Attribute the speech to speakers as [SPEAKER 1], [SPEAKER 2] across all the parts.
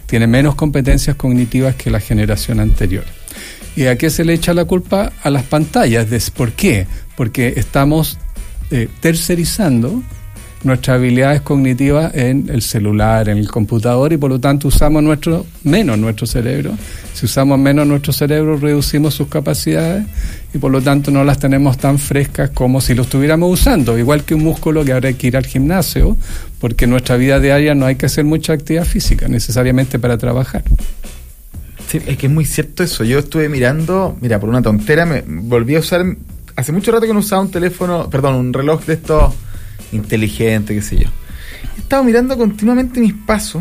[SPEAKER 1] tiene menos competencias cognitivas que la generación anterior. ¿Y a qué se le echa la culpa? A las pantallas. ¿Por qué? Porque estamos tercerizando nuestras habilidades cognitivas en el celular, en el computador, y por lo tanto usamos menos nuestro cerebro. Si usamos menos nuestro cerebro, reducimos sus capacidades y por lo tanto no las tenemos tan frescas como si lo estuviéramos usando. Igual que un músculo que ahora hay que ir al gimnasio, porque en nuestra vida diaria no hay que hacer mucha actividad física necesariamente para trabajar.
[SPEAKER 2] Sí, es que es muy cierto eso. Yo estuve mirando, por una tontera, me volví a usar, hace mucho rato que no usaba un reloj de estos inteligentes, qué sé yo. He estado mirando continuamente mis pasos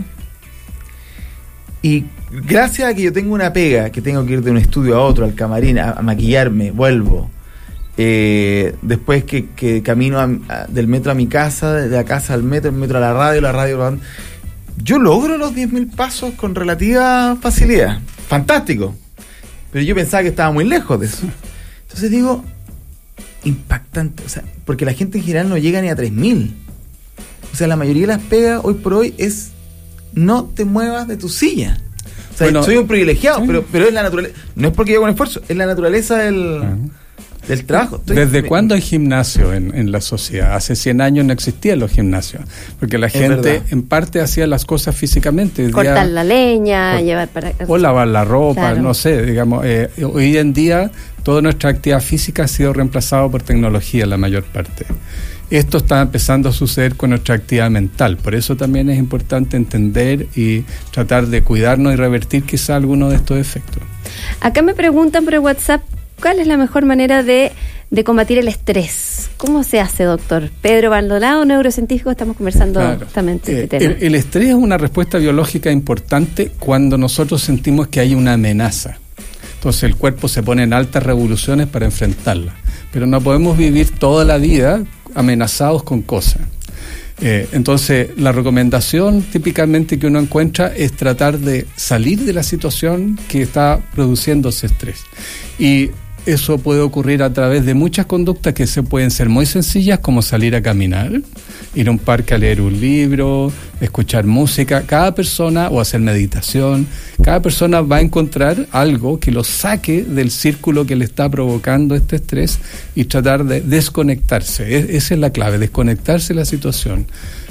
[SPEAKER 2] y gracias a que yo tengo una pega, que tengo que ir de un estudio a otro, al camarín, a maquillarme, vuelvo. Después que camino del metro a mi casa, de la casa al metro, el metro a la radio, yo logro los 10.000 pasos con relativa facilidad. Fantástico. Pero yo pensaba que estaba muy lejos de eso. Entonces digo, impactante. O sea, porque la gente en general no llega ni a 3.000. O sea, la mayoría de las pegas hoy por hoy es no te muevas de tu silla. O sea, soy un privilegiado, sí. pero es la naturaleza. No es porque yo hago un esfuerzo, es la naturaleza del trabajo.
[SPEAKER 1] ¿Desde cuándo hay gimnasio en la sociedad? Hace 100 años no existían los gimnasios, porque la gente en parte hacía las cosas físicamente.
[SPEAKER 3] Cortar la leña, llevar para...
[SPEAKER 1] O lavar la ropa,
[SPEAKER 3] claro.
[SPEAKER 1] No sé, digamos. Hoy en día toda nuestra actividad física ha sido reemplazada por tecnología la mayor parte. Esto está empezando a suceder con nuestra actividad mental, por eso también es importante entender y tratar de cuidarnos y revertir quizá algunos de estos efectos.
[SPEAKER 3] Acá me preguntan por WhatsApp, ¿cuál es la mejor manera de combatir el estrés? ¿Cómo se hace, doctor? Pedro Maldonado, neurocientífico, estamos conversando justamente este tema.
[SPEAKER 1] El estrés es una respuesta biológica importante cuando nosotros sentimos que hay una amenaza. Entonces el cuerpo se pone en altas revoluciones para enfrentarla. Pero no podemos vivir toda la vida amenazados con cosas. Entonces la recomendación típicamente que uno encuentra es tratar de salir de la situación que está produciendo ese estrés. Y eso puede ocurrir a través de muchas conductas que pueden ser muy sencillas, como salir a caminar, ir a un parque a leer un libro, escuchar música. Cada persona, o hacer meditación, cada persona va a encontrar algo que lo saque del círculo que le está provocando este estrés y tratar de desconectarse. Esa es la clave, desconectarse de la situación.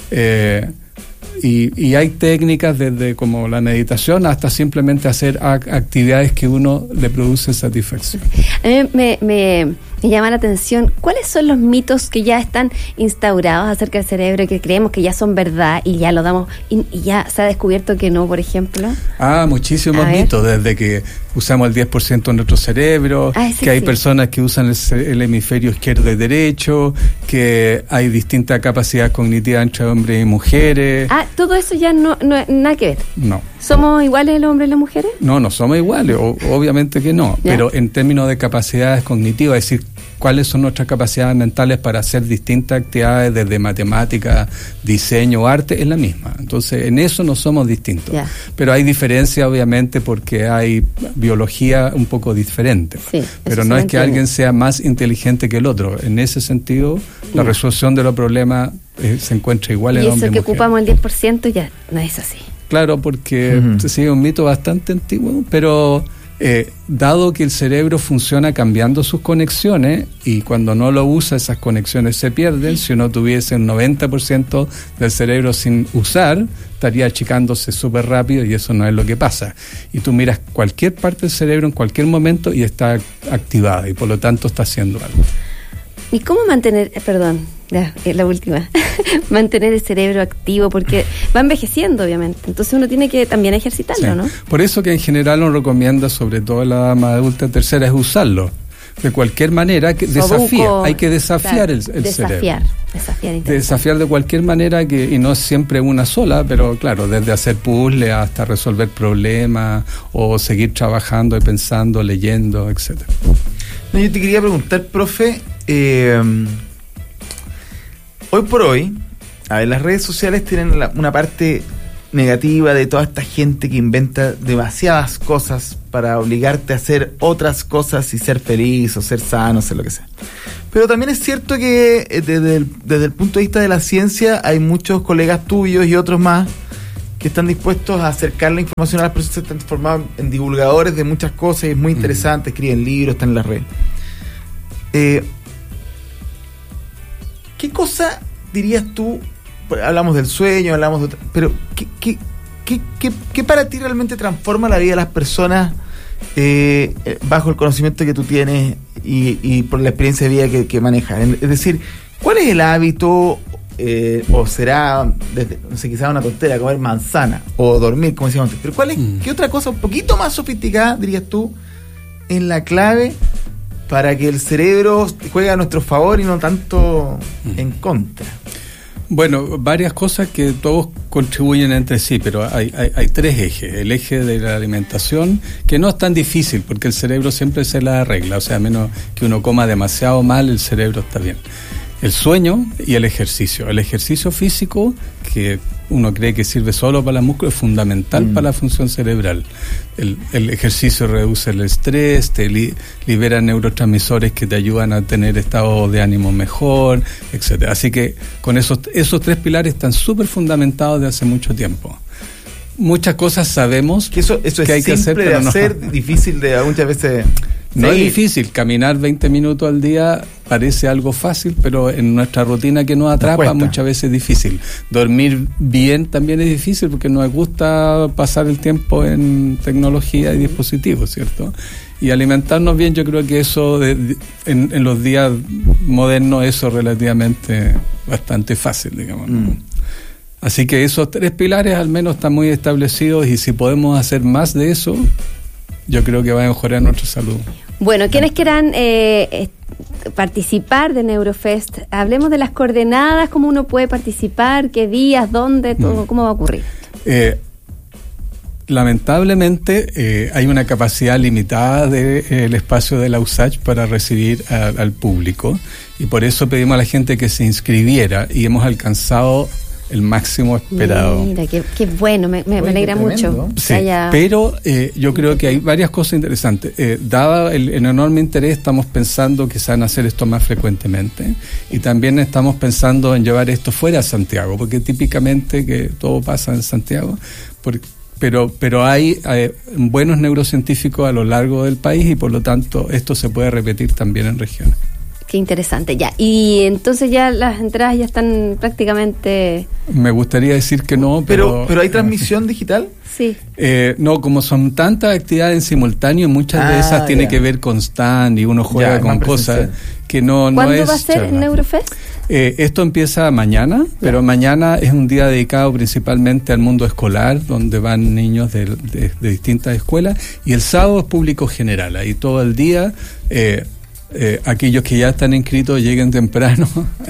[SPEAKER 1] Y hay técnicas desde como la meditación hasta simplemente hacer actividades que uno le produce satisfacción.
[SPEAKER 3] A mí me llama la atención, ¿cuáles son los mitos que ya están instaurados acerca del cerebro y que creemos que ya son verdad y ya lo damos y ya se ha descubierto que no, por ejemplo?
[SPEAKER 1] Muchísimos mitos, desde que usamos el 10% de nuestro cerebro, que hay personas que usan el hemisferio izquierdo y derecho, que hay distinta capacidad cognitiva entre hombres y mujeres.
[SPEAKER 3] Todo eso ya no nada que ver.
[SPEAKER 1] No.
[SPEAKER 3] ¿Somos iguales los hombres y las mujeres?
[SPEAKER 1] No somos iguales, obviamente que no. ¿Ya? Pero en términos de capacidades cognitivas, es decir, cuáles son nuestras capacidades mentales para hacer distintas actividades desde matemática, diseño, arte, es la misma. Entonces, en eso no somos distintos.
[SPEAKER 3] Ya.
[SPEAKER 1] Pero hay diferencia, obviamente, porque hay biología un poco diferente.
[SPEAKER 3] Sí,
[SPEAKER 1] pero no es que alguien sea más inteligente que el otro. En ese sentido, la resolución de los problemas se encuentra igual en hombre y mujer.
[SPEAKER 3] Y eso que ocupamos el 10% ya no es así.
[SPEAKER 1] Claro, porque se sigue un mito bastante antiguo, pero dado que el cerebro funciona cambiando sus conexiones y cuando no lo usa esas conexiones se pierden, si uno tuviese un 90% del cerebro sin usar, estaría achicándose súper rápido y eso no es lo que pasa. Y tú miras cualquier parte del cerebro en cualquier momento y está activada y por lo tanto está haciendo algo.
[SPEAKER 3] ¿Y cómo mantener, la última, mantener el cerebro activo? Porque va envejeciendo, obviamente. Entonces uno tiene que también ejercitarlo, sí. ¿No?
[SPEAKER 1] Por eso que en general uno recomienda, sobre todo a la dama adulta tercera, es usarlo. De cualquier manera, hay que desafiar el cerebro. Desafiar de cualquier manera, y no es siempre una sola, pero claro, desde hacer puzzles hasta resolver problemas o seguir trabajando y pensando, leyendo, etcétera.
[SPEAKER 2] No, yo te quería preguntar, profe, hoy por hoy, las redes sociales tienen una parte negativa de toda esta gente que inventa demasiadas cosas para obligarte a hacer otras cosas y ser feliz o ser sano, ser lo que sea. Pero también es cierto que desde el punto de vista de la ciencia hay muchos colegas tuyos y otros más que están dispuestos a acercar la información a las personas, se están transformando en divulgadores de muchas cosas, y es muy interesante, escriben libros, están en la red. ¿Qué cosa dirías tú? Hablamos del sueño, hablamos de pero ¿qué para ti realmente transforma la vida de las personas bajo el conocimiento que tú tienes y por la experiencia de vida que manejas? Es decir, ¿cuál es el hábito, o será, no sé, quizás una tontera, comer manzana o dormir, como decíamos antes, pero cuál es, qué otra cosa un poquito más sofisticada, dirías tú, es la clave para que el cerebro juegue a nuestro favor y no tanto en contra?
[SPEAKER 1] Bueno, varias cosas que todos contribuyen entre sí, pero hay tres ejes. El eje de la alimentación, que no es tan difícil, porque el cerebro siempre se la arregla, o sea, a menos que uno coma demasiado mal, el cerebro está bien. El sueño y el ejercicio. El ejercicio físico, que uno cree que sirve solo para los músculos, es fundamental para la función cerebral. El ejercicio reduce el estrés, te libera neurotransmisores que te ayudan a tener estado de ánimo mejor, etcétera. Así que con esos tres pilares están súper fundamentados de hace mucho tiempo. Muchas cosas sabemos
[SPEAKER 2] que eso es
[SPEAKER 1] que hay que hacer,
[SPEAKER 2] simple de hacer, difícil de muchas veces.
[SPEAKER 1] No es difícil, caminar 20 minutos al día parece algo fácil, pero en nuestra rutina que nos atrapa muchas veces es difícil. Dormir bien también es difícil porque nos gusta pasar el tiempo en tecnología y dispositivos, ¿cierto? Y alimentarnos bien, yo creo que eso en los días modernos eso es relativamente bastante fácil, digamos, ¿no? Así que esos tres pilares al menos están muy establecidos, y si podemos hacer más de eso, yo creo que va a mejorar nuestra salud.
[SPEAKER 3] Bueno, quienes quieran participar de Neurofest, hablemos de las coordenadas, cómo uno puede participar, qué días, dónde, todo, cómo va a ocurrir.
[SPEAKER 1] Lamentablemente hay una capacidad limitada del espacio de la USACH para recibir al público, y por eso pedimos a la gente que se inscribiera, y hemos alcanzado el máximo esperado.
[SPEAKER 3] Mira, qué bueno, me alegra mucho.
[SPEAKER 1] Sí, pero yo creo que hay varias cosas interesantes. Dado el enorme interés, estamos pensando que se van a hacer esto más frecuentemente, y también estamos pensando en llevar esto fuera de Santiago, porque típicamente que todo pasa en Santiago, pero hay buenos neurocientíficos a lo largo del país, y por lo tanto esto se puede repetir también en regiones.
[SPEAKER 3] Qué interesante, ya. Y entonces ya las entradas ya están prácticamente...
[SPEAKER 1] Me gustaría decir que no, pero
[SPEAKER 2] ¿hay transmisión digital?
[SPEAKER 3] Sí.
[SPEAKER 1] No, como son tantas actividades en simultáneo, muchas de esas tienen que ver con stand, y uno juega con cosas que no es...
[SPEAKER 3] ¿Cuándo va a ser el Neurofest?
[SPEAKER 1] Esto empieza mañana, pero mañana es un día dedicado principalmente al mundo escolar, donde van niños de distintas escuelas, y el sábado es público general, ahí todo el día... aquellos que ya están inscritos lleguen temprano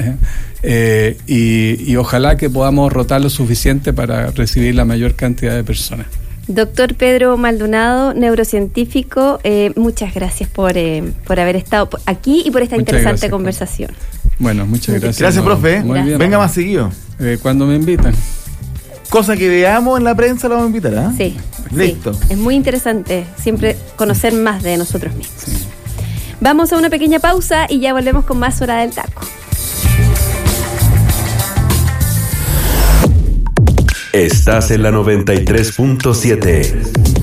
[SPEAKER 1] y ojalá que podamos rotar lo suficiente para recibir la mayor cantidad de personas.
[SPEAKER 3] Doctor Pedro Maldonado, neurocientífico, muchas gracias por haber estado aquí y por esta interesante conversación.
[SPEAKER 1] Bueno, muchas gracias.
[SPEAKER 2] Gracias, profe.
[SPEAKER 1] Muy bien.
[SPEAKER 2] Venga más seguido.
[SPEAKER 1] Cuando me invitan.
[SPEAKER 2] Cosa que veamos en la prensa la vamos a invitar, ¿eh?
[SPEAKER 3] Sí.
[SPEAKER 2] Listo.
[SPEAKER 3] Sí. Es muy interesante siempre conocer más de nosotros mismos.
[SPEAKER 1] Sí.
[SPEAKER 3] Vamos a una pequeña pausa y ya volvemos con más Hora del Taco.
[SPEAKER 4] Estás en la 93.7.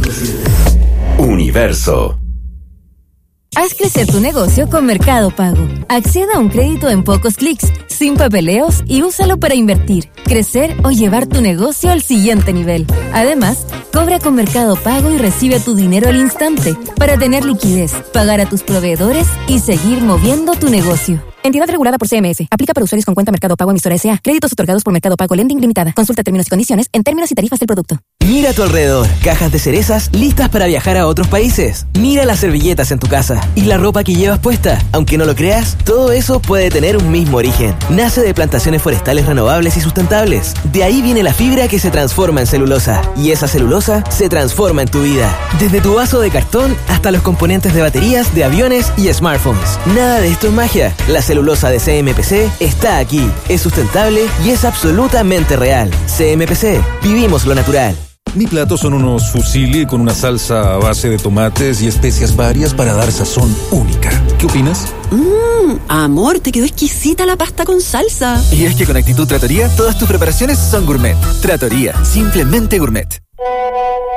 [SPEAKER 4] Universo.
[SPEAKER 5] Haz crecer tu negocio con Mercado Pago. Acceda a un crédito en pocos clics, sin papeleos, y úsalo para invertir, crecer o llevar tu negocio al siguiente nivel. Además, cobra con Mercado Pago y recibe tu dinero al instante para tener liquidez, pagar a tus proveedores y seguir moviendo tu negocio. Entidad regulada por CMF. Aplica para usuarios con cuenta Mercado Pago emisora S.A. Créditos otorgados por Mercado Pago Lending Limitada. Consulta términos y condiciones en términos y tarifas del producto.
[SPEAKER 6] Mira a tu alrededor. Cajas de cerezas listas para viajar a otros países. Mira las servilletas en tu casa y la ropa que llevas puesta. Aunque no lo creas, todo eso puede tener un mismo origen. Nace de plantaciones forestales renovables y sustentables. De ahí viene la fibra que se transforma en celulosa. Y esa celulosa se transforma en tu vida. Desde tu vaso de cartón hasta los componentes de baterías, de aviones y smartphones. Nada de esto es magia. La celulosa de CMPC está aquí. Es sustentable y es absolutamente real. CMPC. Vivimos lo natural.
[SPEAKER 7] Mi plato son unos fusilli con una salsa a base de tomates y especias varias para dar sazón única. ¿Qué opinas?
[SPEAKER 8] Amor, te quedó exquisita la pasta con salsa.
[SPEAKER 6] Y es que con Actitud Trattoria, todas tus preparaciones son gourmet. Trattoria, simplemente gourmet.